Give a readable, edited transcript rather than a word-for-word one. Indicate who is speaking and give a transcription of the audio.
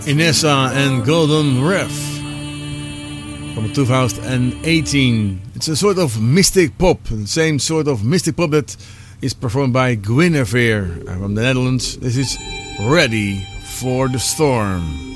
Speaker 1: Inessa and Golden Riff from 2018. It's a sort of mystic pop, the same sort of mystic pop that is performed by Guinevere from the Netherlands. This is Ready for the Storm.